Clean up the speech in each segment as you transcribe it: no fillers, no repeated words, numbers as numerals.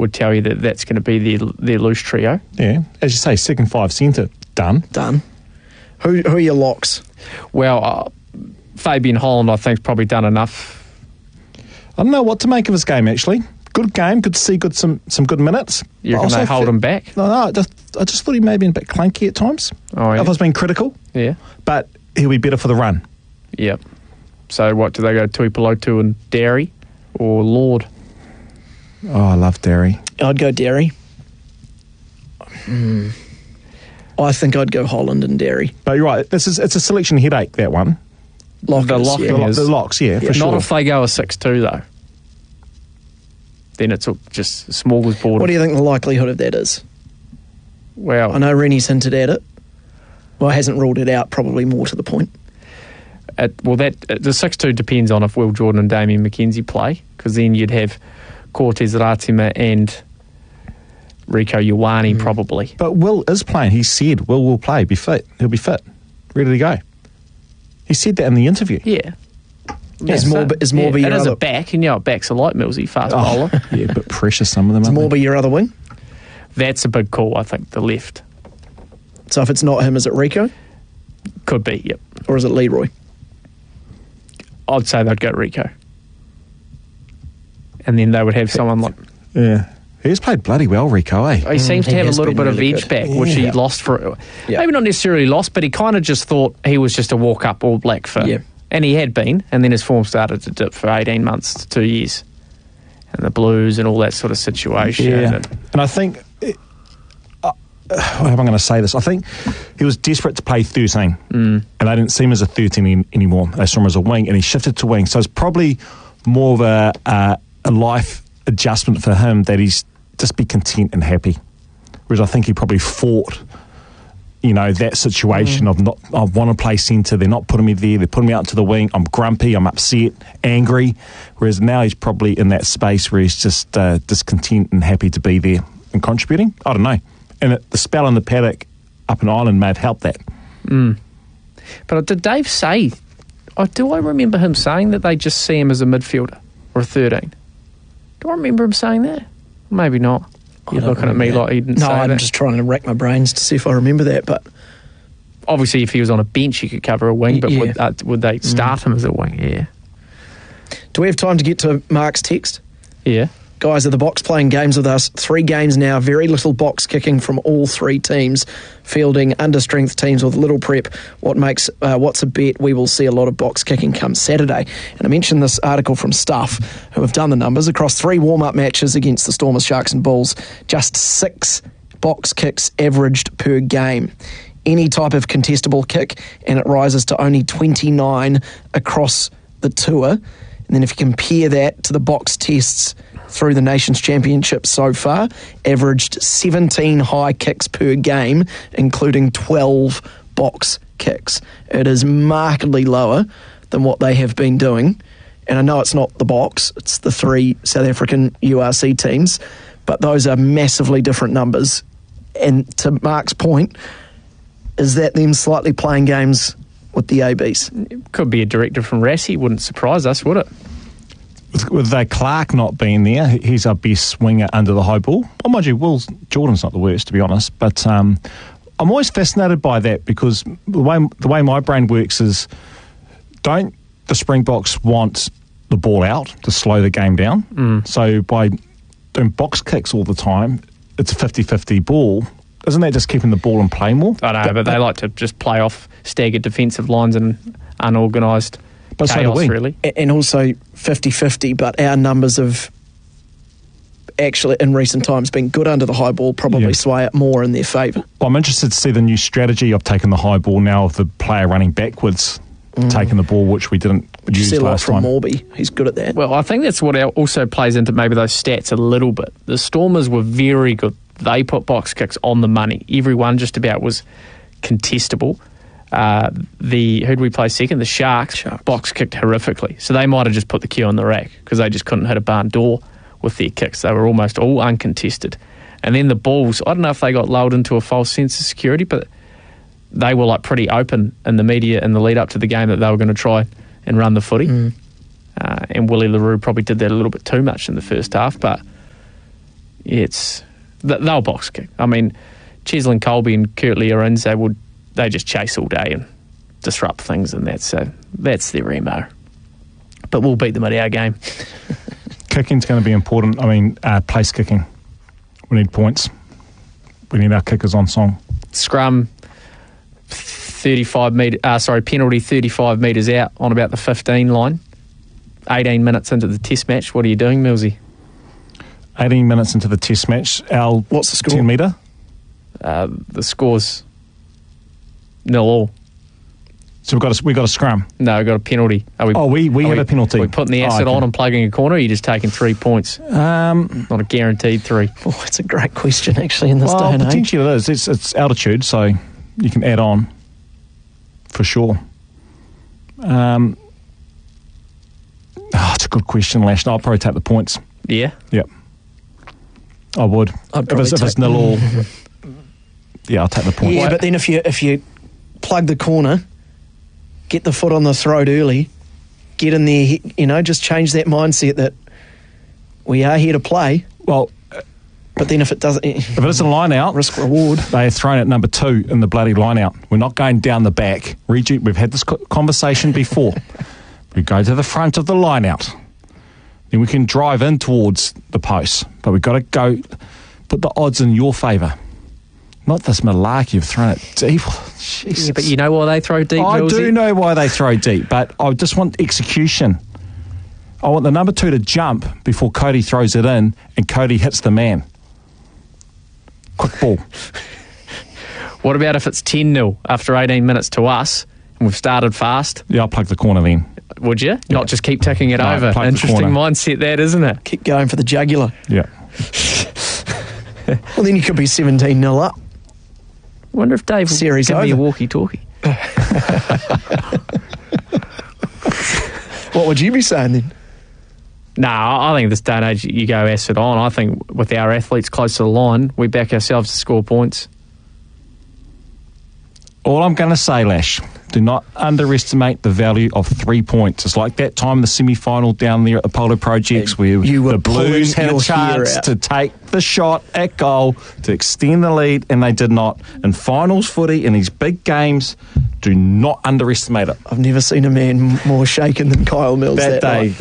would tell you that that's going to be their loose trio. Yeah, as you say, second five centre, done. Who are your locks? Well, Fabian Holland, I think, has probably done enough. I don't know what to make of his game, actually. Good game, good to see some good minutes. You reckon they hold him back? No, I just thought he may have been a bit clunky at times. Oh, yeah. If I was being critical. Yeah. But he'll be better for the run. Yep. So what, do they go Tuipulotu and Derry or Lord? Oh, I love Derry. I'd go Derry. I think I'd go Holland and Derry. But you're right, it's a selection headache, that one. The locks, for sure. Not if they go a 6-2, though. Then it's just a smorgasbord. What do you think the likelihood of that is? Well, I know Rennie's hinted at it. Well, hasn't ruled it out, probably more to the point. The 6-2 depends on if Will Jordan and Damien McKenzie play, because then you'd have Cortez Ratima and Rico Ioane probably. But Will is playing. He said Will play, be fit. He'll be fit, ready to go. He said that in the interview. Yeah. Is Morby your other... other... a back, and backs are like Millsy, fast bowler. Yeah, but precious some of them. Is Morby your other wing? That's a big call, I think, the left. So if it's not him, is it Rico? Could be, yep. Or is it Leroy? I'd say they'd go Rico. And then they would have someone like... Yeah. He's played bloody well, Rico, eh? He seems to have a little bit really of edge good. back, which he lost for... Yeah. Maybe not necessarily lost, but he kind of just thought he was just a walk-up All Black for... Yeah. And he had been, and then his form started to dip for 18 months to 2 years. And the Blues and all that sort of situation. Yeah. And I think... how am I going to say this? I think he was desperate to play 13, and they didn't see him as a 13 anymore. They saw him as a wing, and he shifted to wing. So it's probably more of a life adjustment for him that he's just be content and happy. Whereas I think he probably fought, that situation of I want to play centre. They're not putting me there. They're putting me out to the wing. I'm grumpy. I'm upset, angry. Whereas now he's probably in that space where he's just discontent and happy to be there and contributing. I don't know. And the spell in the paddock up in Ireland may have helped that. But did Dave say... do I remember him saying that they just see him as a midfielder or a 13? Do I remember him saying that? Maybe not. You're looking at me like he didn't say that. No, I'm just trying to rack my brains to see if I remember that. But obviously, if he was on a bench, he could cover a wing. But would they start him as a wing? Yeah. Do we have time to get to Mark's text? Yeah. Guys at the box playing games with us. 3 games now, very little box kicking from all 3 teams, fielding under-strength teams with little prep. What's a bet? We will see a lot of box kicking come Saturday. And I mentioned this article from Stuff, who have done the numbers. Across 3 warm-up matches against the Stormers, Sharks and Bulls, just 6 box kicks averaged per game. Any type of contestable kick, and it rises to only 29 across the tour. And then if you compare that to the box tests through the Nations Championship so far, averaged 17 high kicks per game, including 12 box kicks. It is markedly lower than what they have been doing. And I know it's not the box, it's the 3 South African URC teams, but those are massively different numbers. And to Mark's point, is that them slightly playing games with the ABs? It could be a directive from Rassie. Wouldn't surprise us, would it? With Clark not being there, he's our best swinger under the high ball. Oh, mind you, Jordan's not the worst, to be honest. But I'm always fascinated by that, because the way my brain works is, don't the Springboks want the ball out to slow the game down? So by doing box kicks all the time, it's a 50-50 ball. Isn't that just keeping the ball in play more? I know, but they like to just play off staggered defensive lines and unorganised chaos, so do we. Really. And also 50-50, but our numbers have actually in recent times been good under the high ball, probably sway it more in their favour. Well, I'm interested to see the new strategy of taking the high ball now, of the player running backwards, taking the ball, which we didn't use last time. From Morby, he's good at that. Well, I think that's what also plays into maybe those stats a little bit. The Stormers were very good. They put box kicks on the money. Everyone just about was contestable. Who did we play second? The Sharks box kicked horrifically. So they might have just put the queue on the rack because they just couldn't hit a barn door with their kicks. They were almost all uncontested. And then the Bulls, I don't know if they got lulled into a false sense of security, but they were like pretty open in the media in the lead up to the game that they were going to try and run the footy. And Willie LaRue probably did that a little bit too much in the first half. But they'll box kick. I mean, Cheslin Colby and Kirtley Arins, they just chase all day and disrupt things and that. So that's their MO. But we'll beat them at our game. Kicking's going to be important. I mean, place kicking. We need points. We need our kickers on song. Scrum, penalty 35 metres out on about the 15 line. 18 minutes into the test match. What are you doing, Millsy? 18 minutes into the test match. What's the score? 10 metre? The score's 0-0. So we've got a scrum. No, we've got a penalty. We have a penalty. Are we putting the asset on and plugging a corner, or are you just taking 3 points? Not a guaranteed 3. Oh, it's a great question, actually, in this day and age. Potentially it is. It's altitude, so you can add on for sure. It's a good question, Lash. I'll probably take the points. Yeah? Yep. I would. If it's 0-0, yeah, I'll take the points. Yeah, but then if you plug the corner, get the foot on the throat early, get in there, just change that mindset that we are here to play. Well, but then if it doesn't... If it isn't line out, risk reward. They have thrown at number 2 in the bloody line out. We're not going down the back. We've had this conversation before. We go to the front of the line out. Then we can drive in towards the post. But we've got to go put the odds in your favour. Not this malarkey of throwing it deep. Jesus. Yeah, but you know why they throw deep, I Millsy? do know why they throw deep, but I just want execution. I want the number 2 to jump before Cody throws it in and Cody hits the man. Quick ball. What about if it's 10-0 after 18 minutes to us and we've started fast? Yeah, I'll plug the corner then. Would you? Yeah. Not just keep ticking it over. Plug Interesting mindset that, isn't it? Keep going for the jugular. Yeah. Well, then you could be 17-0 up. Wonder if Dave will give me a walkie-talkie. What would you be saying then? No, I think this day and age you go asset on. I think with our athletes close to the line, we back ourselves to score points. All I'm going to say, Lash, do not underestimate the value of 3 points. It's like that time in the semi-final down there at Apollo Projects where the Blues had a chance to take the shot at goal to extend the lead, and they did not. In finals footy, in these big games, do not underestimate it. I've never seen a man more shaken than Kyle Mills that day.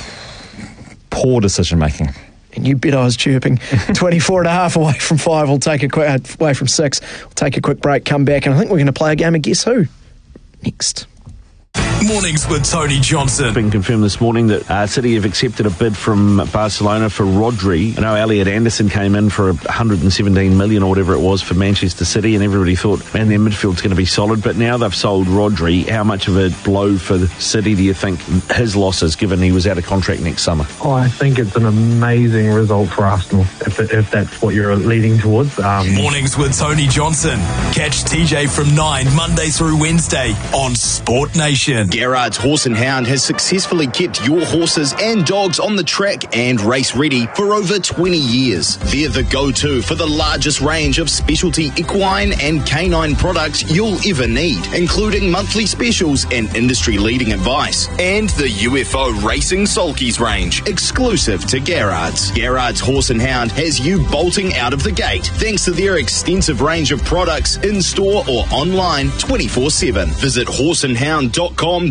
Poor decision-making. And you bet I was chirping. 24 and a half away from 5. We'll take away from 6. We'll take a quick break, come back, and I think we're going to play a game of Guess Who next. Mornings with Tony Johnson. It's been confirmed this morning that City have accepted a bid from Barcelona for Rodri. I know Elliot Anderson came in for 117 million or whatever it was for Manchester City, and everybody thought, man, their midfield's going to be solid. But now they've sold Rodri. How much of a blow for City do you think his loss is, given he was out of contract next summer? I think it's an amazing result for Arsenal, if that's what you're leading towards. Mornings with Tony Johnson. Catch TJ from 9 Monday through Wednesday on Sport Nation. Gerrard's Horse and Hound has successfully kept your horses and dogs on the track and race ready for over 20 years. They're the go-to for the largest range of specialty equine and canine products you'll ever need, including monthly specials and industry-leading advice. And the UFO Racing Sulkies range, exclusive to Gerrard's. Gerrard's Horse and Hound has you bolting out of the gate thanks to their extensive range of products in-store or online 24/7. Visit horseandhound.com.au.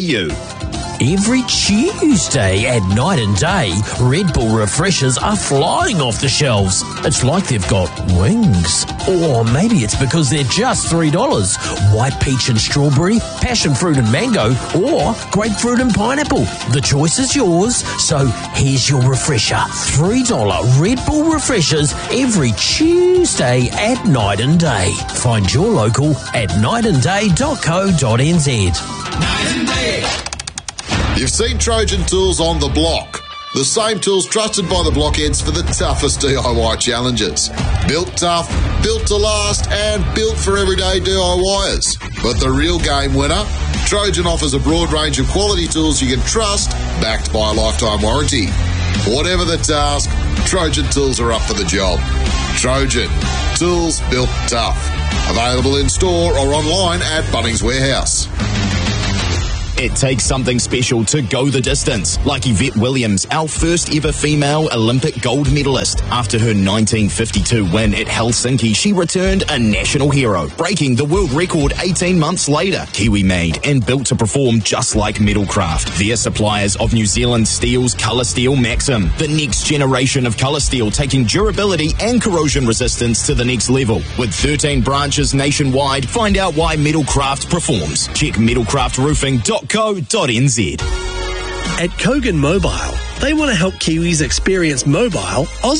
Every Tuesday at Night and Day, Red Bull refreshers are flying off the shelves. It's like they've got wings. Or maybe it's because they're just $3. White peach and strawberry, passion fruit and mango, or grapefruit and pineapple. The choice is yours, so here's your refresher. $3 Red Bull refreshers every Tuesday at Night and Day. Find your local at nightandday.co.nz. Night and Day. You've seen Trojan Tools on the block. The same tools trusted by the blockheads for the toughest DIY challenges. Built tough, built to last, and built for everyday DIYers. But the real game winner? Trojan offers a broad range of quality tools you can trust, backed by a lifetime warranty. Whatever the task, Trojan Tools are up for the job. Trojan, tools built tough. Available in store or online at Bunnings Warehouse. It takes something special to go the distance, like Yvette Williams, our first ever female Olympic gold medalist. After her 1952 win at Helsinki, she returned a national hero, breaking the world record 18 months later. Kiwi made and built to perform just like Metalcraft. They're suppliers of New Zealand Steel's Colour Steel Maxim, the next generation of colour steel, taking durability and corrosion resistance to the next level. With 13 branches nationwide, find out why Metalcraft performs. Check metalcraftroofing.co.nz. At Kogan Mobile, they want to help Kiwis experience mobile Oz